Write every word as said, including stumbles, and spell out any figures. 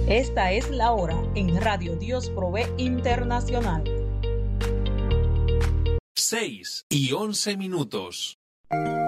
Esta es la hora en Radio Dios Provee Internacional. seis y once minutos.